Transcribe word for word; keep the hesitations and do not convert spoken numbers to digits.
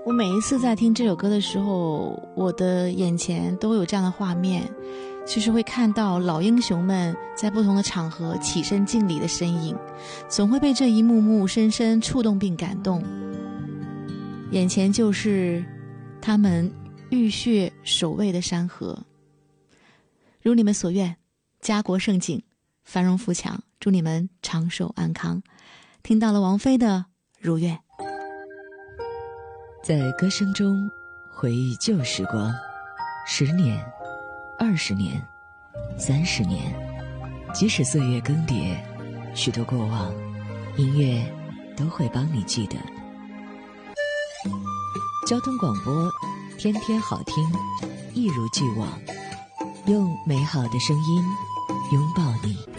我每一次在听这首歌的时候，我的眼前都有这样的画面，就是会看到老英雄们在不同的场合起身敬礼的身影，总会被这一幕幕深深触动并感动。眼前就是他们浴血守卫的山河。如你们所愿，家国盛景，繁荣富强，祝你们长寿安康。听到了王菲的《如愿》。 在歌声中回忆旧时光，十年、二十年、三十年，即使岁月更迭，许多过往，音乐都会帮你记得。交通广播，天天好听，一如既往，用美好的声音拥抱你。